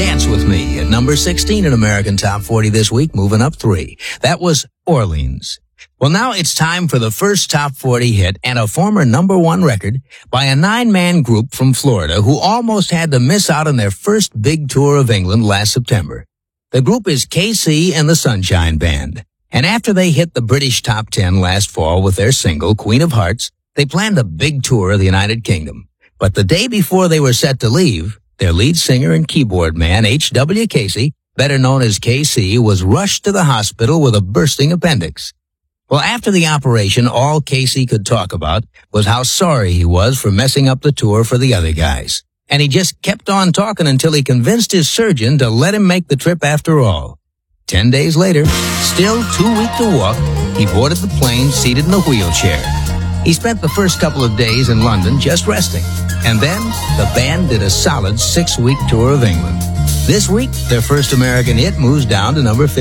Dance With Me at number 16 in American Top 40 this week, moving up 3. That was Orleans. Well, now it's time for the first Top 40 hit and a former number 1 record by a 9-man group from Florida who almost had to miss out on their first big tour of England last September. The group is KC and the Sunshine Band. And after they hit the British Top 10 last fall with their single, Queen of Hearts, they planned a big tour of the United Kingdom. But the day before they were set to leave, their lead singer and keyboard man, H.W. Casey, better known as KC, was rushed to the hospital with a bursting appendix. Well, after the operation, all Casey could talk about was how sorry he was for messing up the tour for the other guys. And he just kept on talking until he convinced his surgeon to let him make the trip after all. 10 days later, still too weak to walk, he boarded the plane seated in a wheelchair. He spent the first couple of days in London just resting. And then the band did a solid 6-week tour of England. This week, their first American hit moves down to number 15.